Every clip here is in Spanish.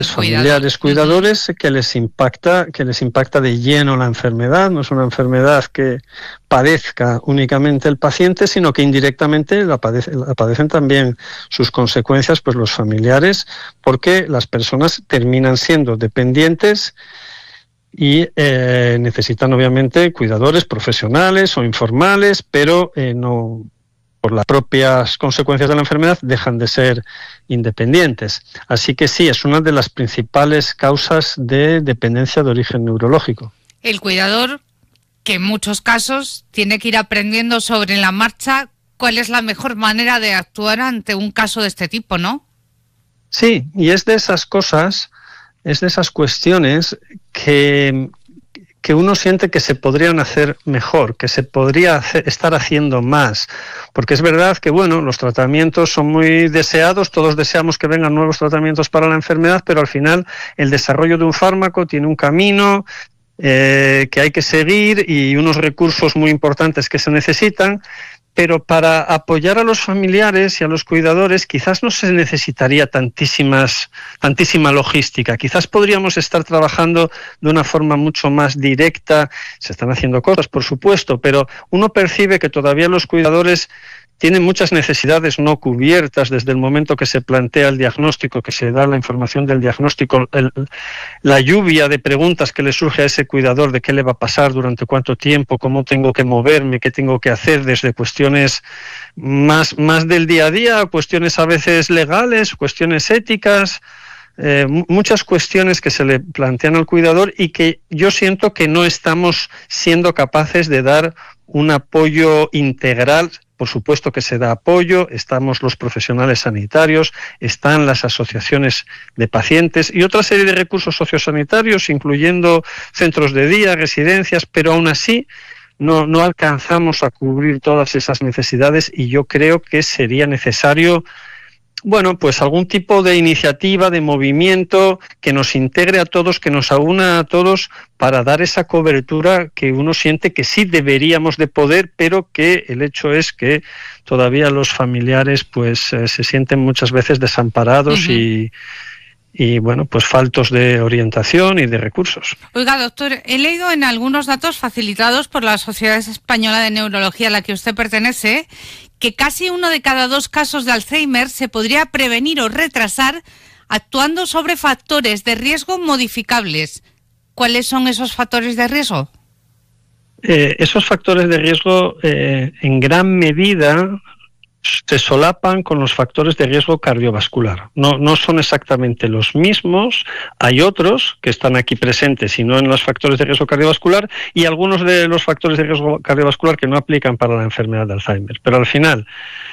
familiares, cuidadores, que les impacta de lleno la enfermedad. No es una enfermedad que padezca únicamente el paciente, sino que indirectamente la padecen también sus consecuencias, pues los familiares, porque las personas terminan siendo dependientes y necesitan obviamente cuidadores profesionales o informales, pero no, por las propias consecuencias de la enfermedad, dejan de ser independientes. Así que sí, es una de las principales causas de dependencia de origen neurológico. El cuidador, que en muchos casos tiene que ir aprendiendo sobre la marcha cuál es la mejor manera de actuar ante un caso de este tipo, ¿no? Sí, y es de esas cosas, es de esas cuestiones que uno siente que se podrían hacer mejor, que se podría estar haciendo más, porque es verdad que, bueno, los tratamientos son muy deseados, todos deseamos que vengan nuevos tratamientos para la enfermedad, pero al final el desarrollo de un fármaco tiene un camino que hay que seguir y unos recursos muy importantes que se necesitan. Pero para apoyar a los familiares y a los cuidadores quizás no se necesitaría tantísima logística. Quizás podríamos estar trabajando de una forma mucho más directa. Se están haciendo cosas, por supuesto, pero uno percibe que todavía los cuidadores tienen muchas necesidades no cubiertas desde el momento que se plantea el diagnóstico, que se da la información del diagnóstico, la lluvia de preguntas que le surge a ese cuidador de qué le va a pasar, durante cuánto tiempo, cómo tengo que moverme, qué tengo que hacer, desde cuestiones más del día a día, cuestiones a veces legales, cuestiones éticas, muchas cuestiones que se le plantean al cuidador y que yo siento que no estamos siendo capaces de dar un apoyo integral. Por supuesto que se da apoyo, estamos los profesionales sanitarios, están las asociaciones de pacientes y otra serie de recursos sociosanitarios, incluyendo centros de día, residencias, pero aún así no alcanzamos a cubrir todas esas necesidades y yo creo que sería necesario, bueno, pues algún tipo de iniciativa, de movimiento que nos integre a todos, que nos aúna a todos para dar esa cobertura que uno siente que sí deberíamos de poder, pero que el hecho es que todavía los familiares pues se sienten muchas veces desamparados y bueno, pues faltos de orientación y de recursos. Oiga, doctor, he leído en algunos datos facilitados por la Sociedad Española de Neurología a la que usted pertenece que casi 1 de cada 2 casos de Alzheimer se podría prevenir o retrasar actuando sobre factores de riesgo modificables. ¿Cuáles son esos factores de riesgo? Esos factores de riesgo en gran medida se solapan con los factores de riesgo cardiovascular. No son exactamente los mismos, hay otros que están aquí presentes y no en los factores de riesgo cardiovascular y algunos de los factores de riesgo cardiovascular que no aplican para la enfermedad de Alzheimer. Pero al final,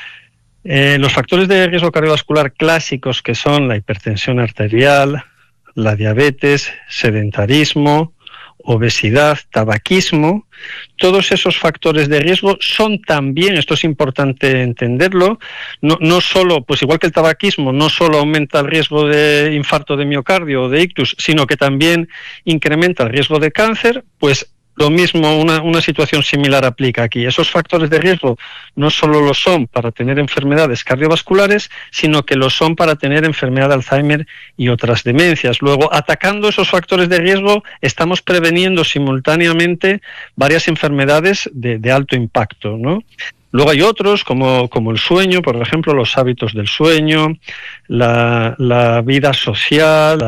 los factores de riesgo cardiovascular clásicos, que son la hipertensión arterial, la diabetes, sedentarismo, obesidad, tabaquismo, todos esos factores de riesgo son también, esto es importante entenderlo, no solo, pues igual que el tabaquismo, no solo aumenta el riesgo de infarto de miocardio o de ictus, sino que también incrementa el riesgo de cáncer, pues lo mismo, una situación similar aplica aquí. Esos factores de riesgo no solo lo son para tener enfermedades cardiovasculares, sino que lo son para tener enfermedad de Alzheimer y otras demencias. Luego, atacando esos factores de riesgo, estamos preveniendo simultáneamente varias enfermedades de alto impacto, ¿no? Luego hay otros, como el sueño, por ejemplo, los hábitos del sueño, la vida social,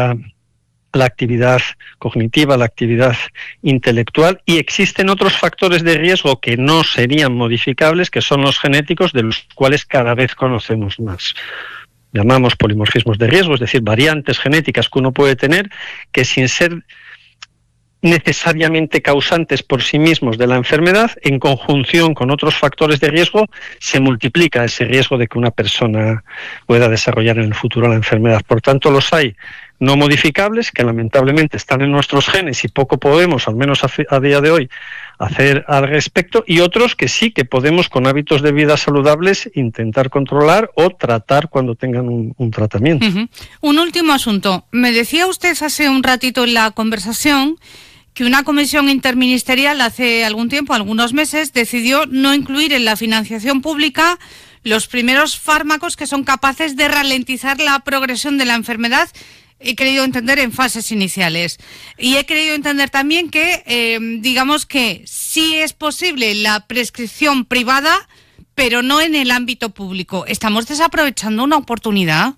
la actividad cognitiva, la actividad intelectual, y existen otros factores de riesgo que no serían modificables, que son los genéticos, de los cuales cada vez conocemos más. Llamamos polimorfismos de riesgo, es decir, variantes genéticas que uno puede tener que sin ser necesariamente causantes por sí mismos de la enfermedad, en conjunción con otros factores de riesgo, se multiplica ese riesgo de que una persona pueda desarrollar en el futuro la enfermedad. Por tanto, los hay no modificables, que lamentablemente están en nuestros genes y poco podemos, al menos a día de hoy, hacer al respecto, y otros que sí, que podemos con hábitos de vida saludables intentar controlar o tratar cuando tengan un tratamiento. Un último asunto. Me decía usted hace un ratito en la conversación que una comisión interministerial hace algún tiempo, algunos meses, decidió no incluir en la financiación pública los primeros fármacos que son capaces de ralentizar la progresión de la enfermedad he querido entender en fases iniciales. Y he querido entender también que, digamos que sí es posible la prescripción privada, pero no en el ámbito público. ¿Estamos desaprovechando una oportunidad?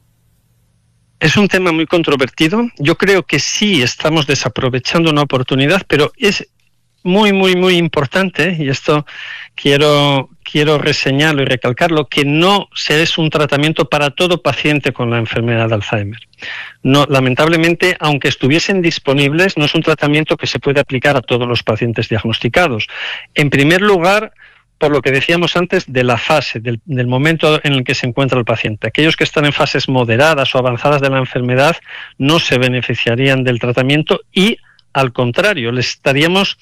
Es un tema muy controvertido. Yo creo que sí estamos desaprovechando una oportunidad, pero es muy, muy, muy importante, y esto quiero reseñarlo y recalcarlo, que no es un tratamiento para todo paciente con la enfermedad de Alzheimer. No, lamentablemente, aunque estuviesen disponibles, no es un tratamiento que se puede aplicar a todos los pacientes diagnosticados. En primer lugar, por lo que decíamos antes de la fase, del momento en el que se encuentra el paciente. Aquellos que están en fases moderadas o avanzadas de la enfermedad no se beneficiarían del tratamiento y, al contrario, les estaríamos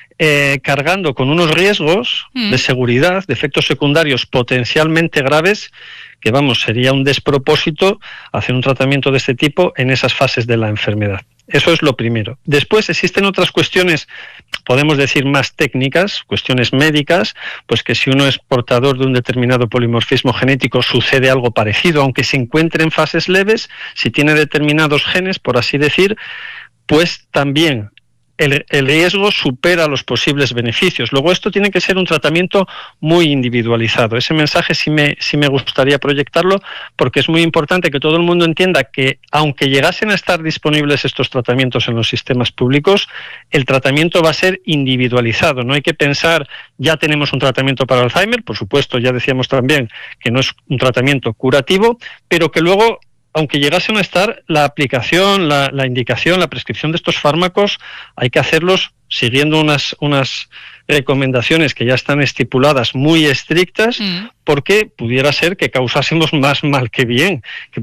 cargando con unos riesgos de seguridad, de efectos secundarios potencialmente graves, que sería un despropósito hacer un tratamiento de este tipo en esas fases de la enfermedad. Eso es lo primero. Después existen otras cuestiones, podemos decir más técnicas, cuestiones médicas, pues que si uno es portador de un determinado polimorfismo genético sucede algo parecido, aunque se encuentre en fases leves, si tiene determinados genes, por así decir, pues también el riesgo supera los posibles beneficios. Luego esto tiene que ser un tratamiento muy individualizado. Ese mensaje sí me gustaría proyectarlo, porque es muy importante que todo el mundo entienda que, aunque llegasen a estar disponibles estos tratamientos en los sistemas públicos, el tratamiento va a ser individualizado. No hay que pensar, ya tenemos un tratamiento para Alzheimer, por supuesto, ya decíamos también que no es un tratamiento curativo, pero que luego, aunque llegasen a estar, la aplicación, la indicación, la prescripción de estos fármacos, hay que hacerlos siguiendo unas recomendaciones que ya están estipuladas, muy estrictas, porque pudiera ser que causásemos más mal que bien,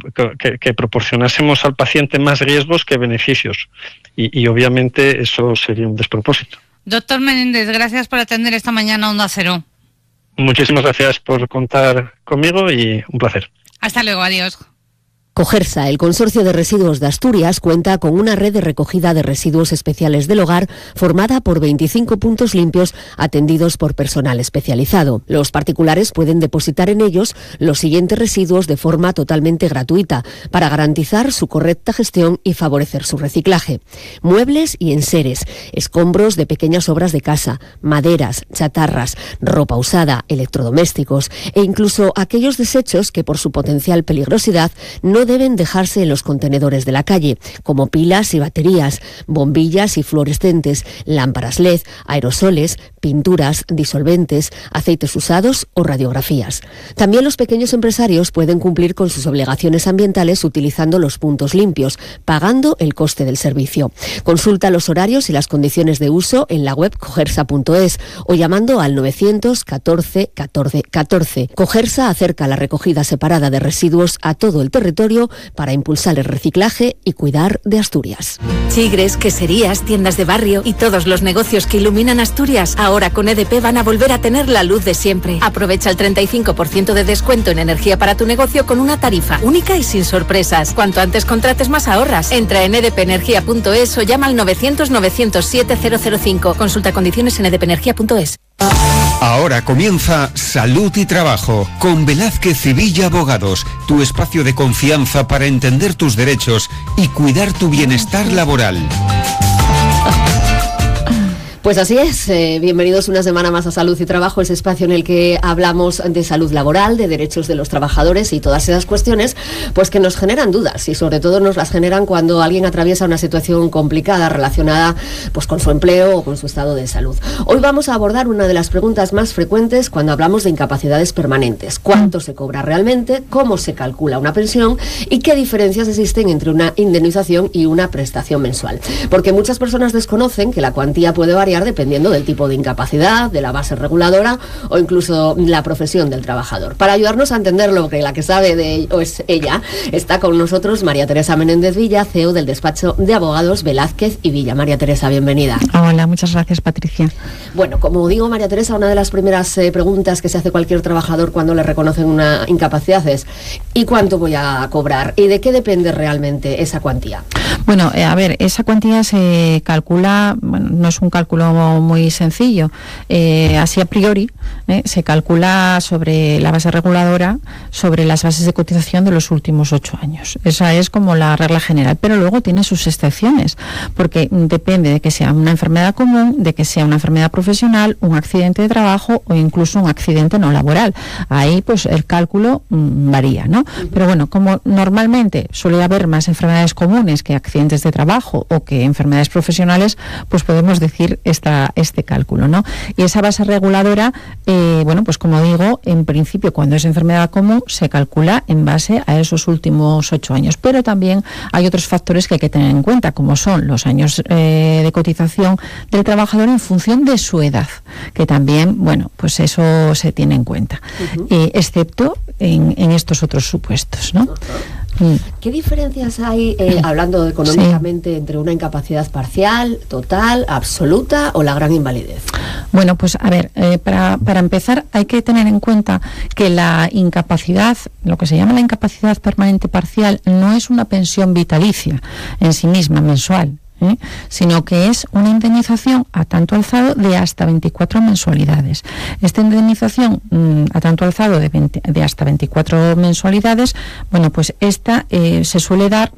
que proporcionásemos al paciente más riesgos que beneficios. Y obviamente eso sería un despropósito. Doctor Menéndez, gracias por atender esta mañana Onda Cero. Muchísimas gracias por contar conmigo y un placer. Hasta luego, adiós. Cogersa, el Consorcio de Residuos de Asturias, cuenta con una red de recogida de residuos especiales del hogar formada por 25 puntos limpios atendidos por personal especializado. Los particulares pueden depositar en ellos los siguientes residuos de forma totalmente gratuita para garantizar su correcta gestión y favorecer su reciclaje. Muebles y enseres, escombros de pequeñas obras de casa, maderas, chatarras, ropa usada, electrodomésticos e incluso aquellos desechos que por su potencial peligrosidad no deben dejarse en los contenedores de la calle, como pilas y baterías, bombillas y fluorescentes, lámparas LED, aerosoles, pinturas, disolventes, aceites usados o radiografías. También los pequeños empresarios pueden cumplir con sus obligaciones ambientales utilizando los puntos limpios, pagando el coste del servicio. Consulta los horarios y las condiciones de uso en la web cogersa.es o llamando al 914 14 14. Cogersa acerca la recogida separada de residuos a todo el territorio para impulsar el reciclaje y cuidar de Asturias. Chigres, queserías, tiendas de barrio y todos los negocios que iluminan Asturias ahora con EDP van a volver a tener la luz de siempre. Aprovecha el 35% de descuento en energía para tu negocio con una tarifa única y sin sorpresas. Cuanto antes contrates, más ahorras. Entra en edpenergia.es o llama al 900-907-005. Consulta condiciones en edpenergia.es. Ahora comienza Salud y Trabajo con Velázquez y Villa Abogados, tu espacio de confianza para entender tus derechos y cuidar tu bienestar laboral. Pues así es, bienvenidos una semana más a Salud y Trabajo, ese espacio en el que hablamos de salud laboral, de derechos de los trabajadores y todas esas cuestiones pues que nos generan dudas y sobre todo nos las generan cuando alguien atraviesa una situación complicada relacionada pues con su empleo o con su estado de salud. Hoy vamos a abordar una de las preguntas más frecuentes cuando hablamos de incapacidades permanentes. ¿Cuánto se cobra realmente? ¿Cómo se calcula una pensión? ¿Y qué diferencias existen entre una indemnización y una prestación mensual? Porque muchas personas desconocen que la cuantía puede variar dependiendo del tipo de incapacidad, de la base reguladora o incluso la profesión del trabajador. Para ayudarnos a entenderlo, que la que sabe de ello es ella, está con nosotros María Teresa Menéndez Villa, CEO del despacho de abogados Velázquez y Villa. María Teresa, bienvenida. Hola, muchas gracias, Patricia. Bueno, como digo, María Teresa, una de las primeras preguntas que se hace cualquier trabajador cuando le reconocen una incapacidad es ¿y cuánto voy a cobrar? ¿Y de qué depende realmente esa cuantía? Bueno, a ver, esa cuantía se calcula, bueno, no es un cálculo cálculo muy sencillo. Así a priori se calcula sobre la base reguladora, sobre las bases de cotización de los últimos 8 años. Esa es como la regla general, pero luego tiene sus excepciones, porque depende de que sea una enfermedad común, de que sea una enfermedad profesional, un accidente de trabajo o incluso un accidente no laboral. Ahí pues el cálculo varía, ¿no? Pero bueno, como normalmente suele haber más enfermedades comunes que accidentes de trabajo o que enfermedades profesionales, pues podemos decir este cálculo, ¿no? Y esa base reguladora, bueno, pues como digo, en principio cuando es enfermedad común se calcula en base a esos últimos 8 años, pero también hay otros factores que hay que tener en cuenta, como son los años de cotización del trabajador en función de su edad, que también, bueno, pues eso se tiene en cuenta, excepto en estos otros supuestos, ¿no? ¿Qué diferencias hay, hablando económicamente, entre una incapacidad parcial, total, absoluta o la gran invalidez? Bueno, pues a ver, para empezar hay que tener en cuenta que la incapacidad, lo que se llama la incapacidad permanente parcial, no es una pensión vitalicia en sí misma, mensual, sino que es una indemnización a tanto alzado de hasta 24 mensualidades. Esta indemnización a tanto alzado de hasta 24 mensualidades, bueno, pues esta se suele dar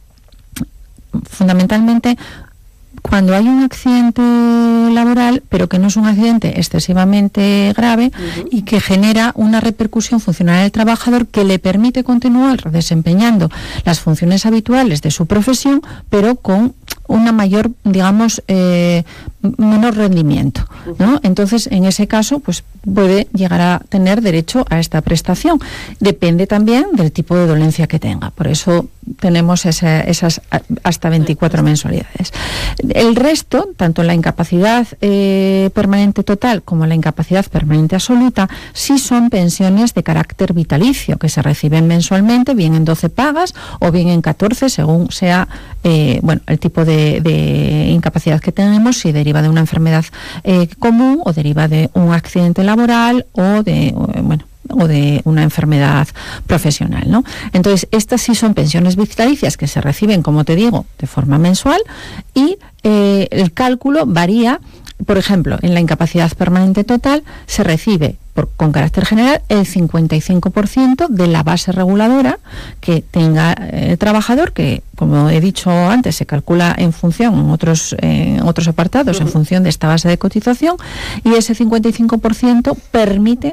fundamentalmente cuando hay un accidente laboral, pero que no es un accidente excesivamente grave y que genera una repercusión funcional del trabajador que le permite continuar desempeñando las funciones habituales de su profesión, pero con una mayor, digamos, menor rendimiento, ¿no? Entonces, en ese caso, pues puede llegar a tener derecho a esta prestación. Depende también del tipo de dolencia que tenga. Por eso tenemos esas hasta 24 mensualidades. El resto, tanto la incapacidad permanente total como la incapacidad permanente absoluta, sí son pensiones de carácter vitalicio, que se reciben mensualmente, bien en 12 pagas o bien en 14, según sea bueno, el tipo de incapacidad que tenemos, si deriva de una enfermedad común o deriva de un accidente laboral o de una enfermedad profesional, ¿no? Entonces, estas sí son pensiones vitalicias que se reciben, como te digo, de forma mensual, y el cálculo varía. Por ejemplo, en la incapacidad permanente total se recibe con carácter general el 55% de la base reguladora que tenga el trabajador, que, como he dicho antes, se calcula en función, en otros apartados, en función de esta base de cotización, y ese 55% permite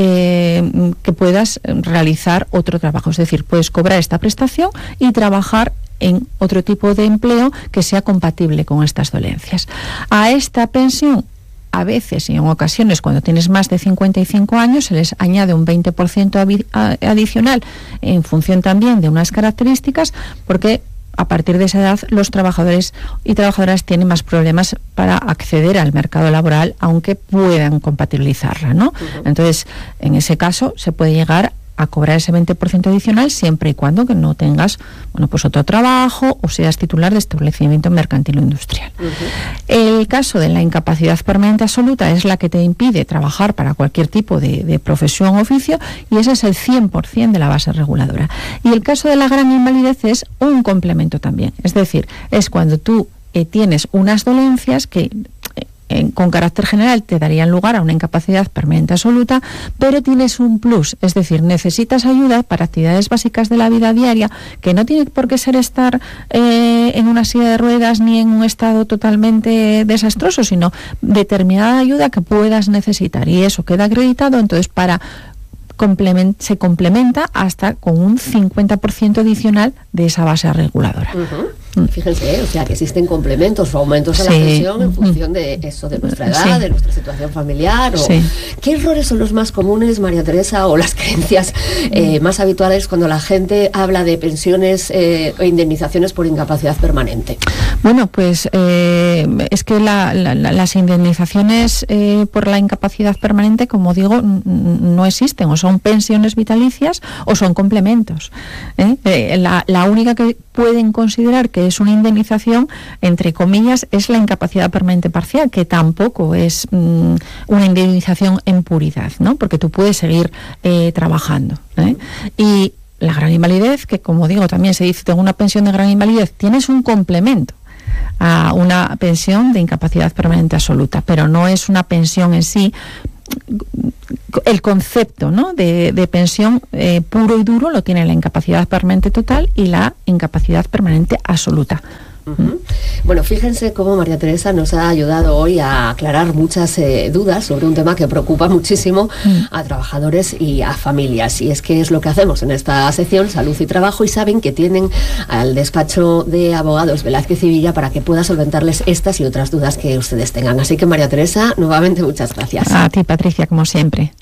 que puedas realizar otro trabajo. Es decir, puedes cobrar esta prestación y trabajar en otro tipo de empleo que sea compatible con estas dolencias. A esta pensión, a veces y en ocasiones, cuando tienes más de 55 años, se les añade un 20% adicional en función también de unas características, porque a partir de esa edad los trabajadores y trabajadoras tienen más problemas para acceder al mercado laboral, aunque puedan compatibilizarla, ¿no? Entonces, en ese caso se puede llegar a cobrar ese 20% adicional siempre y cuando que no tengas, bueno, pues otro trabajo o seas titular de establecimiento mercantil o industrial. El caso de la incapacidad permanente absoluta es la que te impide trabajar para cualquier tipo de profesión o oficio, y ese es el 100% de la base reguladora. Y el caso de la gran invalidez es un complemento también, es decir, es cuando tú tienes unas dolencias que con carácter general te darían lugar a una incapacidad permanente absoluta, pero tienes un plus, es decir, necesitas ayuda para actividades básicas de la vida diaria, que no tiene por qué ser estar en una silla de ruedas ni en un estado totalmente desastroso, sino determinada ayuda que puedas necesitar, y eso queda acreditado. Entonces, se complementa hasta con un 50% adicional de esa base reguladora. Fíjense, o sea, que existen complementos o aumentos a la pensión en función de eso, de nuestra edad, de nuestra situación familiar. ¿Qué errores son los más comunes, María Teresa, o las creencias más habituales cuando la gente habla de pensiones o indemnizaciones por incapacidad permanente? Bueno, pues es que las indemnizaciones por la incapacidad permanente, como digo, no existen, o son pensiones vitalicias o son complementos. La única que pueden considerar que es una indemnización, entre comillas, es la incapacidad permanente parcial, que tampoco es una indemnización en puridad, ¿no? Porque tú puedes seguir trabajando, y la gran invalidez, que como digo, también se dice, tengo una pensión de gran invalidez, tienes un complemento a una pensión de incapacidad permanente absoluta, pero no es una pensión en sí. El concepto, ¿no?, de pensión puro y duro lo tiene la incapacidad permanente total y la incapacidad permanente absoluta. Bueno, fíjense cómo María Teresa nos ha ayudado hoy a aclarar muchas dudas sobre un tema que preocupa muchísimo a trabajadores y a familias, y es que es lo que hacemos en esta sección Salud y Trabajo, y saben que tienen al despacho de abogados Velázquez y Villa para que pueda solventarles estas y otras dudas que ustedes tengan. Así que María Teresa, nuevamente muchas gracias. A ti, Patricia, como siempre.